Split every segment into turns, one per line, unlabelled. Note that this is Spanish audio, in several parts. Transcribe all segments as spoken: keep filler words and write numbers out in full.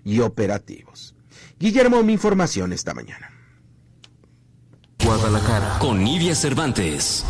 y operativos. Guillermo, mi información esta mañana.
Guadalajara, con Nidia Cervantes.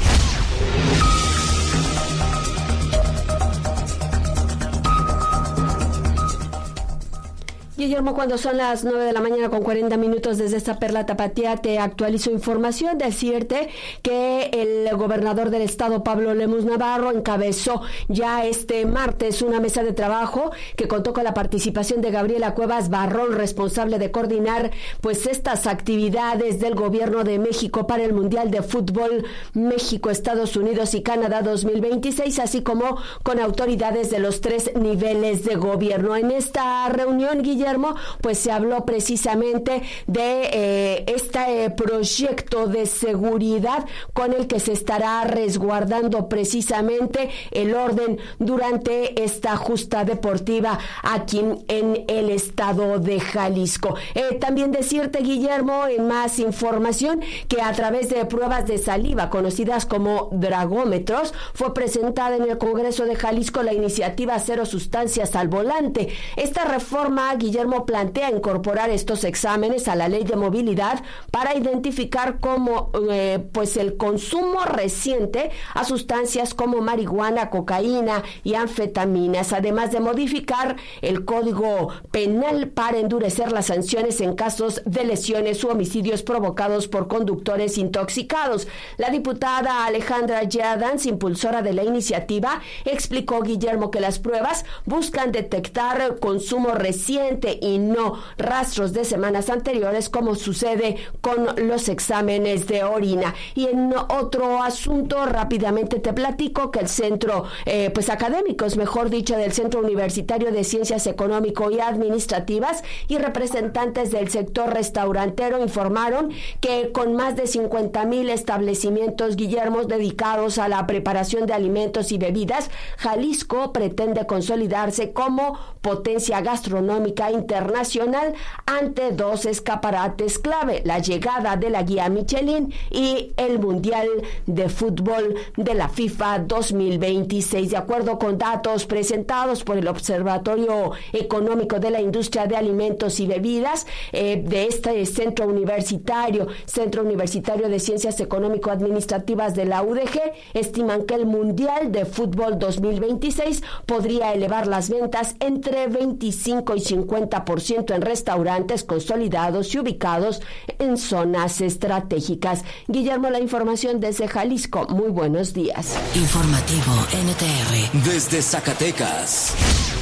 Guillermo, cuando son las nueve de la mañana con cuarenta minutos desde esta Perla Tapatía, te actualizo información. Decirte que el gobernador del estado, Pablo Lemus Navarro, encabezó ya este martes una mesa de trabajo que contó con la participación de Gabriela Cuevas Barrón, responsable de coordinar pues estas actividades del gobierno de México para el Mundial de Fútbol México, Estados Unidos y Canadá dos mil veintiséis, así como con autoridades de los tres niveles de gobierno. En esta reunión, Guillermo, pues se habló precisamente de eh, este eh, proyecto de seguridad con el que se estará resguardando precisamente el orden durante esta justa deportiva aquí en el estado de Jalisco. Eh, también decirte, Guillermo, en más información, que a través de pruebas de saliva conocidas como dragómetros fue presentada en el Congreso de Jalisco la iniciativa Cero Sustancias al Volante. Esta reforma, Guillermo, plantea incorporar estos exámenes a la ley de movilidad para identificar cómo eh, pues el consumo reciente a sustancias como marihuana, cocaína y anfetaminas, además de modificar el código penal para endurecer las sanciones en casos de lesiones u homicidios provocados por conductores intoxicados. La diputada Alejandra Yadans, impulsora de la iniciativa, explicó, Guillermo, que las pruebas buscan detectar consumo reciente y no rastros de semanas anteriores, como sucede con los exámenes de orina. Y en otro asunto, rápidamente te platico que el centro, eh, pues académicos, mejor dicho, del Centro Universitario de Ciencias Económico y Administrativas y representantes del sector restaurantero informaron que con más de cincuenta mil establecimientos, Guillermo, dedicados a la preparación de alimentos y bebidas, Jalisco pretende consolidarse como potencia gastronómica internacional ante dos escaparates clave: la llegada de la guía Michelin y el Mundial de Fútbol de la FIFA dos mil veintiséis. De acuerdo con datos presentados por el Observatorio Económico de la Industria de Alimentos y Bebidas eh, de este centro universitario, Centro Universitario de Ciencias Económico-Administrativas de la U D G, estiman que el Mundial de Fútbol dos mil veintiséis podría elevar las ventas entre veinticinco y cincuenta por ciento en restaurantes consolidados y ubicados en zonas estratégicas. Guillermo, la información desde Jalisco. Muy buenos días.
Informativo N T R desde Zacatecas.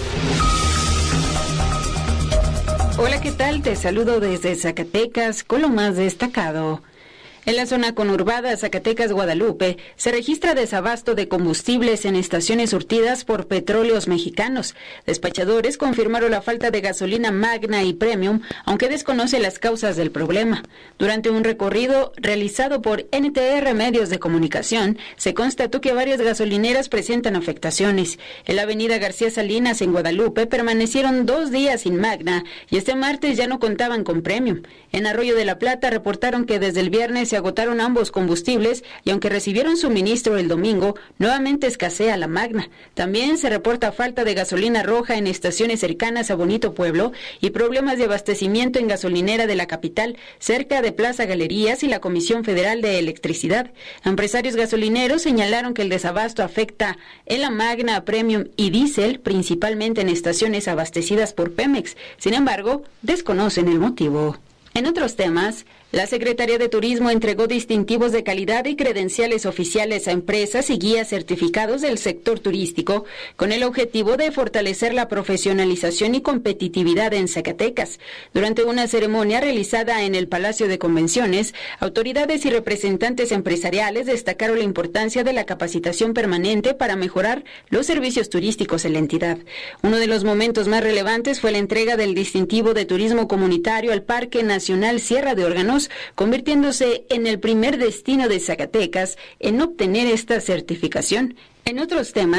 Hola, ¿qué tal? Te saludo desde Zacatecas con lo más destacado. En la zona conurbada Zacatecas-Guadalupe se registra desabasto de combustibles en estaciones surtidas por Petróleos Mexicanos. Despachadores confirmaron la falta de gasolina Magna y Premium, aunque desconoce las causas del problema. Durante un recorrido realizado por N T R Medios de Comunicación, se constató que varias gasolineras presentan afectaciones. En la avenida García Salinas en Guadalupe permanecieron dos días sin Magna y este martes ya no contaban con Premium. En Arroyo de la Plata reportaron que desde el viernes se agotaron ambos combustibles y aunque recibieron suministro el domingo, nuevamente escasea la Magna. También se reporta falta de gasolina roja en estaciones cercanas a Bonito Pueblo y problemas de abastecimiento en gasolinera de la capital, cerca de Plaza Galerías y la Comisión Federal de Electricidad. Empresarios gasolineros señalaron que el desabasto afecta en la Magna, Premium y Diesel, principalmente en estaciones abastecidas por Pemex. Sin embargo, desconocen el motivo. En otros temas, la Secretaría de Turismo entregó distintivos de calidad y credenciales oficiales a empresas y guías certificados del sector turístico con el objetivo de fortalecer la profesionalización y competitividad en Zacatecas. Durante una ceremonia realizada en el Palacio de Convenciones, autoridades y representantes empresariales destacaron la importancia de la capacitación permanente para mejorar los servicios turísticos en la entidad. Uno de los momentos más relevantes fue la entrega del distintivo de turismo comunitario al Parque Nacional Sierra de Órganos, convirtiéndose en el primer destino de Zacatecas en obtener esta certificación. En otros temas,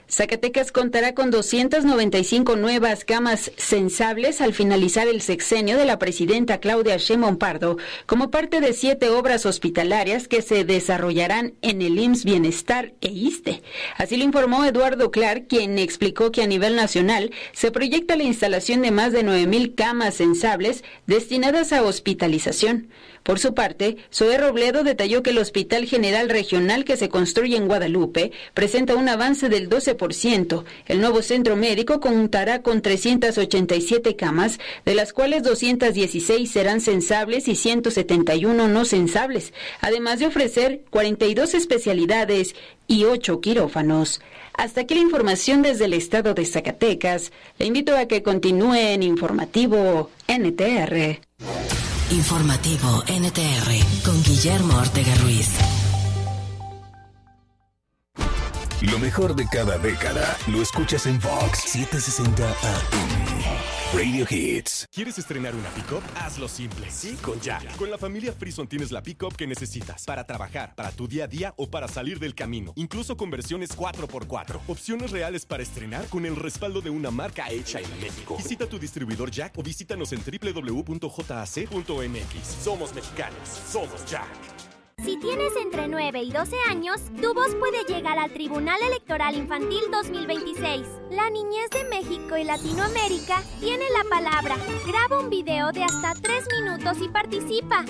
Zacatecas contará con doscientas noventa y cinco nuevas camas sensables al finalizar el sexenio de la presidenta Claudia Sheinbaum Pardo, como parte de siete obras hospitalarias que se desarrollarán en el I M S S Bienestar e ISSSTE. Así lo informó Eduardo Clark, quien explicó que a nivel nacional se proyecta la instalación de más de nueve mil camas sensables destinadas a hospitalización. Por su parte, Zoé Robledo detalló que el Hospital General Regional que se construye en Guadalupe presenta un avance del doce por ciento. El nuevo centro médico contará con trescientas ochenta y siete camas, de las cuales doscientas dieciséis serán sensables y ciento setenta y uno no sensables, además de ofrecer cuarenta y dos especialidades y ocho quirófanos. Hasta aquí la información desde el estado de Zacatecas. Le invito a que continúe en Informativo N T R.
Informativo N T R con Guillermo Ortega Ruiz.
Lo mejor de cada década lo escuchas en Vox setecientos sesenta A M. Radio Hits.
¿Quieres estrenar una pick-up? Hazlo simple. Sí, con Jack. Con la familia Frison tienes la pick-up que necesitas para trabajar, para tu día a día o para salir del camino. Incluso con versiones cuatro por cuatro. Opciones reales para estrenar con el respaldo de una marca hecha en México. Visita tu distribuidor Jack o visítanos en doble u doble u doble u punto j a c punto m x. Somos mexicanos. Somos Jack.
Si tienes entre nueve y doce años, tu voz puede llegar al Tribunal Electoral Infantil dos mil veintiséis. La niñez de México y Latinoamérica tiene la palabra. Graba un video de hasta tres minutos y participa.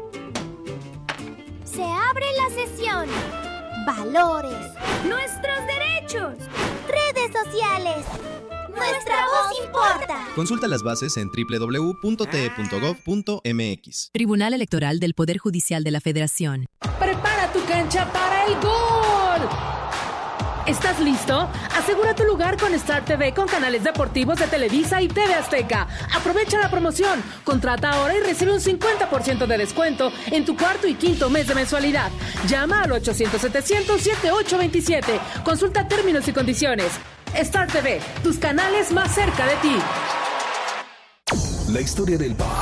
Se abre la sesión. Valores. Nuestros derechos. Redes sociales. Nuestra voz importa.
Consulta las bases en doble u doble u doble u punto t e punto gov punto m x.
Tribunal Electoral del Poder Judicial de la Federación.
Prepara tu cancha para el gol. ¿Estás listo? Asegura tu lugar con Star T V con canales deportivos de Televisa y T V Azteca. Aprovecha la promoción. Contrata ahora y recibe un cincuenta por ciento de descuento en tu cuarto y quinto mes de mensualidad. Llama al ochocientos setecientos setenta y ocho veintisiete. Consulta términos y condiciones. Star T V, tus canales más cerca de ti.
La historia del pop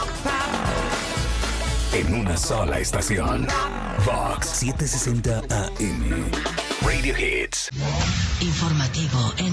en una sola estación. Vox setecientos sesenta A M. Radio Hits.
Informativo N